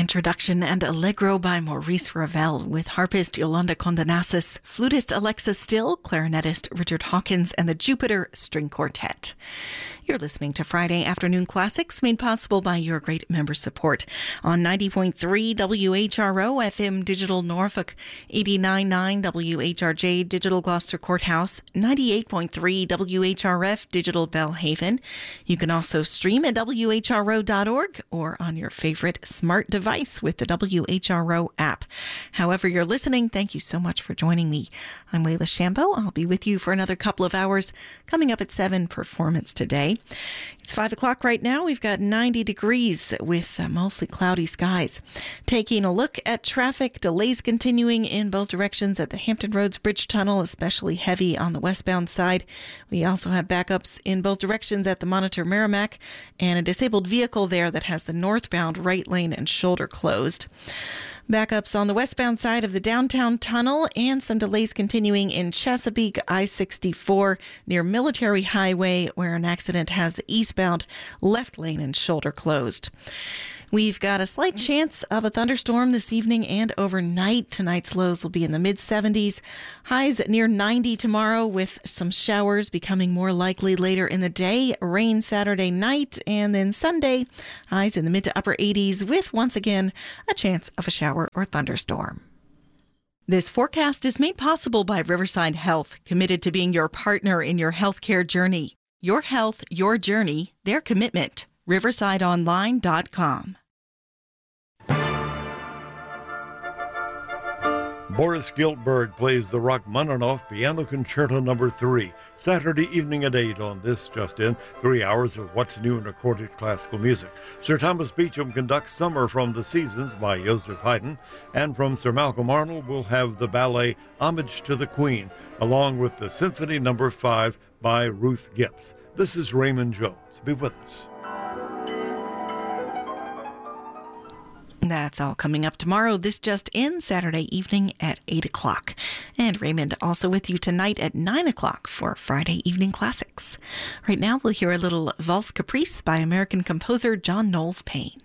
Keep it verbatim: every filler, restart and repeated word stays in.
Introduction and Allegro by Maurice Ravel with harpist Yolanda Condenasis, flutist Alexa Still, clarinetist Richard Hawkins, and the Jupiter String Quartet. You're listening to Friday Afternoon Classics, made possible by your great member support on ninety point three W H R O F M Digital Norfolk, eighty-nine point nine W H R J Digital Gloucester Courthouse, ninety-eight point three W H R F Digital Bellhaven. You can also stream at W H R O dot org or on your favorite smart device with the W H R O app. However you're listening, thank you so much for joining me. I'm Wayla Shambo. I'll be with you for another couple of hours. Coming up at seven, Performance Today. It's five o'clock right now. We've got ninety degrees with uh, mostly cloudy skies. Taking a look at traffic, delays continuing in both directions at the Hampton Roads Bridge Tunnel, especially heavy on the westbound side. We also have backups in both directions at the Monitor Merrimack and a disabled vehicle there that has the northbound right lane and shoulder closed. Backups on the westbound side of the downtown tunnel and some delays continuing in Chesapeake I sixty-four near Military Highway, where an accident has the eastbound left lane and shoulder closed. We've got a slight chance of a thunderstorm this evening and overnight. Tonight's lows will be in the mid seventies. Highs near ninety tomorrow with some showers becoming more likely later in the day. Rain Saturday night and then Sunday. Highs in the mid to upper eighties with, once again, a chance of a shower or thunderstorm. This forecast is made possible by Riverside Health, committed to being your partner in your healthcare journey. Your health, your journey, their commitment. riverside online dot com. Boris Giltberg plays the Rachmaninoff Piano Concerto Number three, Saturday evening at eight on This Just In, three hours of what's new in recorded classical music. Sir Thomas Beecham conducts Summer from the Seasons by Joseph Haydn, and from Sir Malcolm Arnold we'll have the ballet Homage to the Queen, along with the Symphony Number five by Ruth Gibbs. This is Raymond Jones. Be with us. That's all coming up tomorrow. This Just In, Saturday evening at eight o'clock. And Raymond also with you tonight at nine o'clock for Friday Evening Classics. Right now, we'll hear a little Valse Caprice by American composer John Knowles Payne.